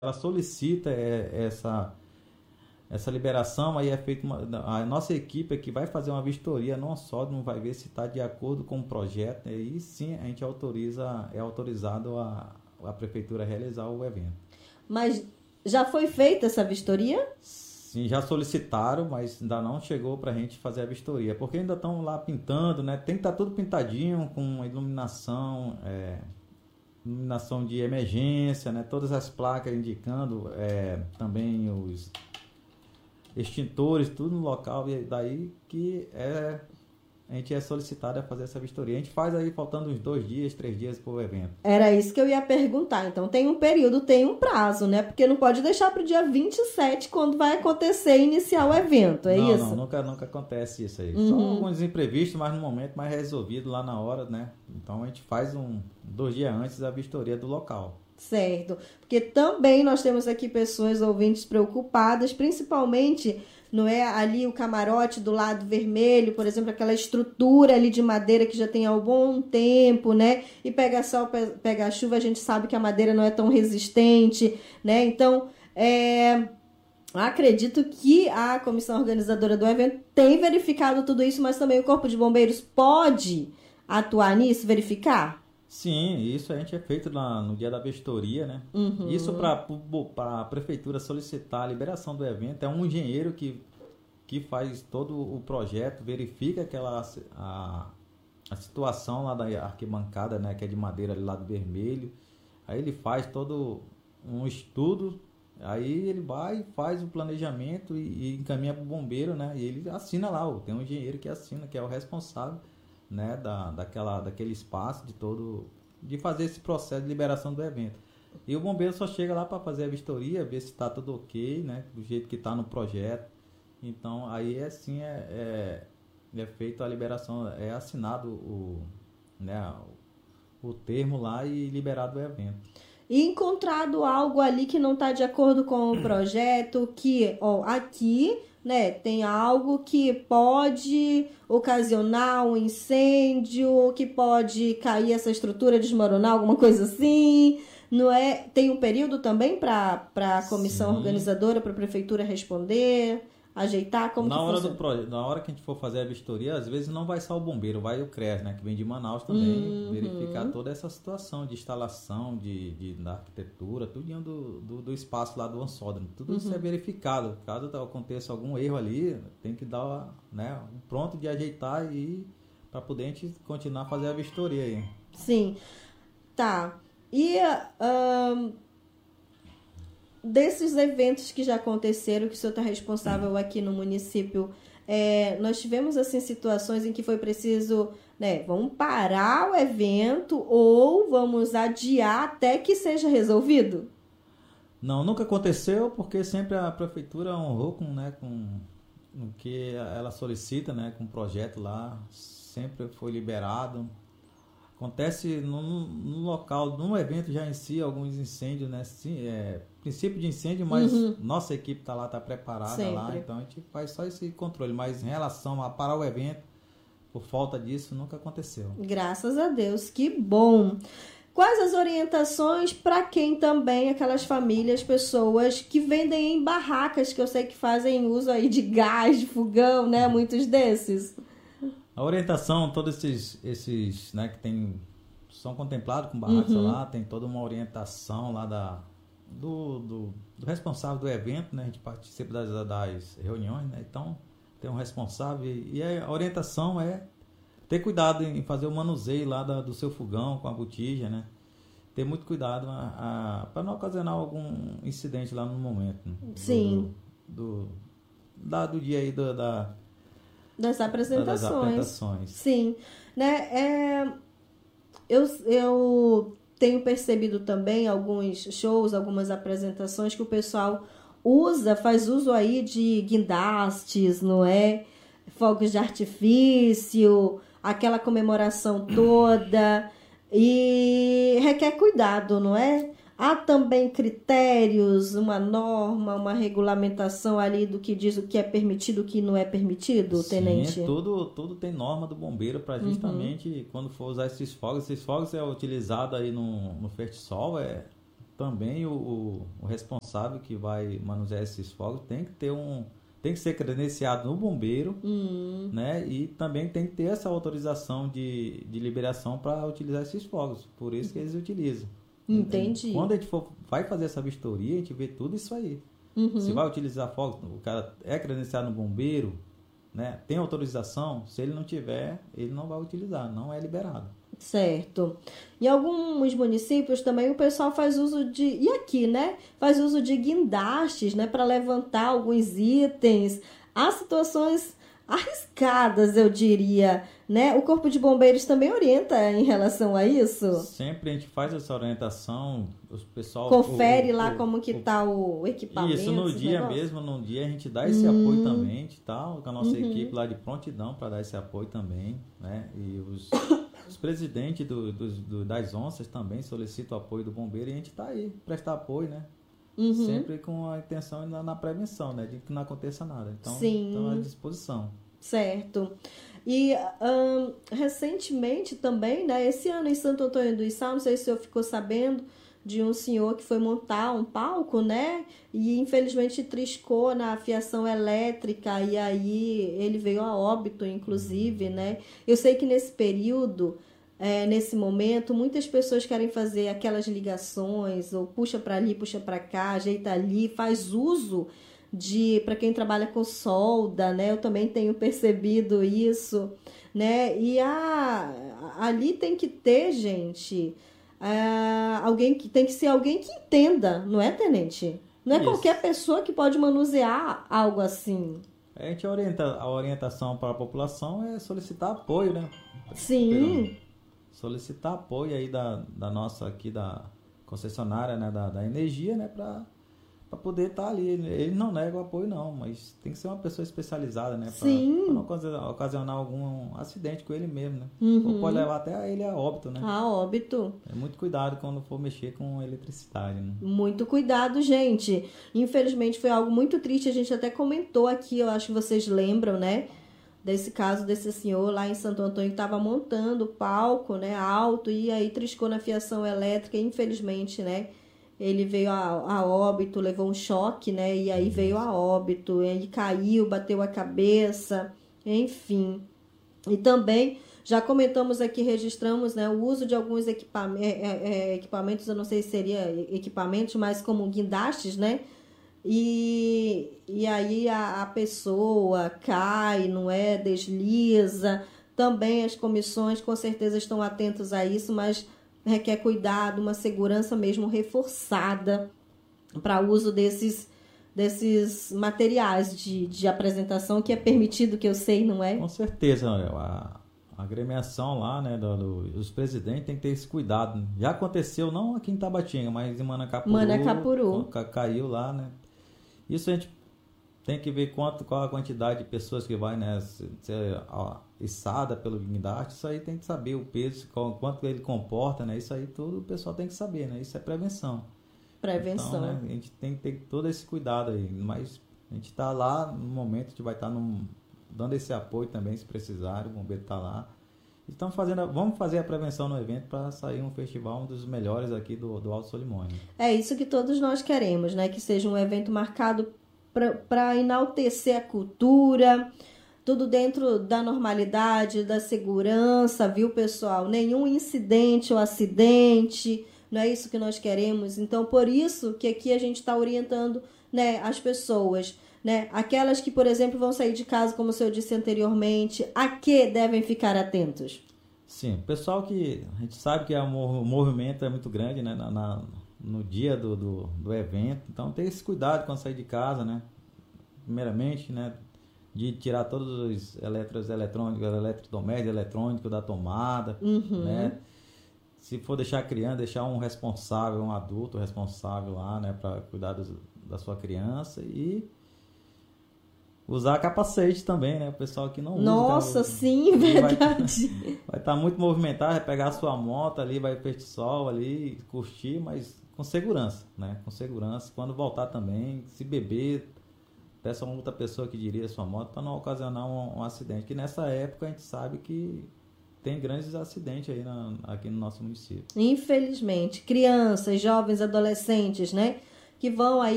ela solicita essa liberação, aí é feita a nossa equipe é que vai fazer uma vistoria no sódio, vai ver se está de acordo com o projeto, e aí sim a gente é autorizado a prefeitura a realizar o evento. Mas já foi feita essa vistoria? Sim, já solicitaram, mas ainda não chegou para a gente fazer a vistoria, porque ainda estão lá pintando, né? Tem que estar tudo pintadinho, com iluminação, iluminação de emergência, né? Todas as placas indicando, também os extintores, tudo no local, e daí que a gente é solicitado a fazer essa vistoria. A gente faz aí faltando uns 2 dias, 3 dias para o evento. Era isso que eu ia perguntar. Então tem um período, tem um prazo, né? Porque não pode deixar para o dia 27, quando vai acontecer e iniciar o evento, não, isso? Não, nunca acontece isso aí. Só alguns imprevistos, mas no momento mais resolvido lá na hora, né? Então a gente faz 2 dias antes a vistoria do local. Certo. Porque também nós temos aqui pessoas, ouvintes, preocupadas, principalmente, não é, ali o camarote do lado vermelho, por exemplo, aquela estrutura ali de madeira que já tem há um bom tempo, né? E pega sol, pega chuva, a gente sabe que a madeira não é tão resistente, né? Então, acredito que a comissão organizadora do evento tem verificado tudo isso, mas também o Corpo de Bombeiros pode atuar nisso, verificar? Sim, isso a gente é feito no dia da vistoria, né? Isso para a prefeitura solicitar a liberação do evento, é um engenheiro que faz todo o projeto, verifica a situação lá da arquibancada, né? Que é de madeira ali, lado vermelho. Aí ele faz todo um estudo, aí ele vai e faz o planejamento e encaminha para o bombeiro, né? E ele assina lá, tem um engenheiro que assina, que é o responsável, né, daquele espaço de fazer esse processo de liberação do evento. E o bombeiro só chega lá para fazer a vistoria, ver se está tudo ok, né, do jeito que está no projeto. Então aí é feita a liberação, é assinado o termo lá e liberado o evento. E encontrado algo ali que não está de acordo com o projeto, que aqui, né, tem algo que pode ocasionar um incêndio, que pode cair essa estrutura, desmoronar, alguma coisa assim, não é? Tem um período também para a comissão organizadora, para a prefeitura responder, ajeitar, como que funciona? Na hora que a gente for fazer a vistoria, às vezes não vai só o bombeiro, vai o CRES, né, que vem de Manaus também, verificar toda essa situação de instalação, da arquitetura, tudo do espaço lá do ansódromo. Tudo isso é verificado. Caso aconteça algum erro ali, tem que dar, né, um pronto de ajeitar e para poder a gente continuar a fazer a vistoria aí. Sim. Tá. E desses eventos que já aconteceram, que o senhor está responsável aqui no município, nós tivemos assim situações em que foi preciso, né, vamos parar o evento ou vamos adiar até que seja resolvido? Não, nunca aconteceu, porque sempre a prefeitura honrou com o que ela solicita, né, com o projeto lá, sempre foi liberado. Acontece no local, no evento já em si, alguns incêndios, né? Sim, princípio de incêndio, mas nossa equipe está lá, está preparada sempre lá, então a gente faz só esse controle. Mas em relação a parar o evento, por falta disso, nunca aconteceu. Graças a Deus, que bom! Quais as orientações para quem também, aquelas famílias, pessoas que vendem em barracas, que eu sei que fazem uso aí de gás, de fogão, né? Muitos desses. A orientação, todos esses né, são contemplados com barracos lá, tem toda uma orientação lá do responsável do evento, né? A gente participa das reuniões, né? Então tem um responsável e a orientação é ter cuidado em fazer o manuseio lá do seu fogão com a botija, né? Ter muito cuidado para não ocasionar algum incidente lá no momento. Né? Sim. Do dia aí das apresentações. Sim. Né? Eu tenho percebido também alguns shows, algumas apresentações que o pessoal faz uso aí de guindastes, não é? Fogos de artifício, aquela comemoração toda, e requer cuidado, não é? Há também critérios, uma norma, uma regulamentação ali do que diz o que é permitido, o que não é permitido, tenente? Sim, tudo tem norma do bombeiro para justamente quando for usar esses fogos é utilizado aí no Fertisol, também o responsável que vai manusear esses fogos tem que ser credenciado no bombeiro, né? E também tem que ter essa autorização de liberação para utilizar esses fogos. Por isso que eles utilizam. Entendi. Quando a gente vai fazer essa vistoria, a gente vê tudo isso aí. Se vai utilizar fogos, o cara é credenciado no bombeiro, né? Tem autorização. Se ele não tiver, ele não vai utilizar, não é liberado. Certo. Em alguns municípios também o pessoal faz uso de... E aqui, né? Faz uso de guindastes, né? Para levantar alguns itens. Há situações arriscadas, eu diria, né? O Corpo de Bombeiros também orienta em relação a isso? Sempre a gente faz essa orientação, o pessoal... Confere lá como que tá o equipamento. Isso, no dia mesmo, no dia a gente dá esse apoio também, a gente tá com a nossa equipe lá de prontidão para dar esse apoio também, né? E os presidentes das onças também solicitam o apoio do bombeiro e a gente está aí, prestar apoio, né? Sempre com a intenção na prevenção, né? De que não aconteça nada. Então, estamos à disposição. Certo. E recentemente também, né? Esse ano em Santo Antônio do Içá, não sei se o senhor ficou sabendo de um senhor que foi montar um palco, né? E infelizmente triscou na fiação elétrica e aí ele veio a óbito, inclusive, né? Eu sei que nesse período, nesse momento, muitas pessoas querem fazer aquelas ligações, ou puxa para ali, puxa para cá, ajeita ali, faz uso para quem trabalha com solda, né? Eu também tenho percebido isso, né? E ali tem que ter, gente... alguém que tem que ser alguém que entenda, não é, tenente? Não é Isso. Qualquer pessoa que pode manusear algo assim. A orientação para a população é solicitar apoio, né? Sim. Solicitar apoio aí da nossa aqui, da concessionária, né? Da energia, né? Para poder estar ali. Ele não nega o apoio não, mas tem que ser uma pessoa especializada, né? Para não ocasionar algum acidente com ele mesmo, né? Ou pode levar até ele a óbito, né? A óbito. É muito cuidado quando for mexer com eletricidade, né? Muito cuidado, gente. Infelizmente foi algo muito triste, a gente até comentou aqui, eu acho que vocês lembram, né? Desse caso desse senhor lá em Santo Antônio que estava montando o palco, né? Alto, e aí triscou na fiação elétrica, e infelizmente, né? Ele veio a óbito, levou um choque, né? E aí veio a óbito, e aí caiu, bateu a cabeça, enfim. E também, já comentamos aqui, registramos, né? O uso de alguns equipamentos, eu não sei se seria equipamentos, mas como guindastes, né? E aí a pessoa cai, não é? Desliza. Também as comissões com certeza estão atentas a isso, mas... requer cuidado, uma segurança mesmo reforçada para o uso desses materiais de apresentação, que é permitido, que eu sei, não é? Com certeza, a agremiação lá, né, os presidentes tem que ter esse cuidado. Já aconteceu, não aqui em Tabatinga, mas em Manacapuru. Caiu lá, né? Isso a gente tem que ver qual a quantidade de pessoas que vai, né, ser içada pelo guindaste. Isso aí tem que saber o peso, quanto ele comporta, né? Isso aí tudo o pessoal tem que saber, né? Isso é prevenção. Então, né, a gente tem que ter todo esse cuidado aí. Mas a gente está lá no momento, a gente vai estar dando esse apoio também, se precisar, o bombeiro está lá. Vamos fazer a prevenção no evento para sair um festival, um dos melhores aqui do Alto Solimões. É isso que todos nós queremos, né? Que seja um evento marcado para enaltecer a cultura, tudo dentro da normalidade, da segurança, viu, pessoal? Nenhum incidente ou acidente, não é isso que nós queremos. Então, por isso que aqui a gente está orientando, né, as pessoas, né? Aquelas que, por exemplo, vão sair de casa, como o senhor disse anteriormente, a que devem ficar atentos? Sim, o pessoal que a gente sabe que o movimento é muito grande, né, no dia do evento, então tem esse cuidado quando sair de casa, né? Primeiramente, né, de tirar todos os eletrodomésticos eletrônicos da tomada, né? Se for deixar a criança, deixar um responsável, um adulto responsável lá, né, para cuidar da sua criança, e usar capacete também, né? O pessoal que não usa. Nossa, sim, verdade. Vai estar muito movimentado, vai pegar a sua moto ali, vai per sol ali, curtir, mas com segurança, né? Com segurança. Quando voltar também, se beber, peça uma outra pessoa que dirija a sua moto para não ocasionar um acidente. Que nessa época a gente sabe que tem grandes acidentes aí aqui no nosso município. Infelizmente. Crianças, jovens, adolescentes, né? Que vão aí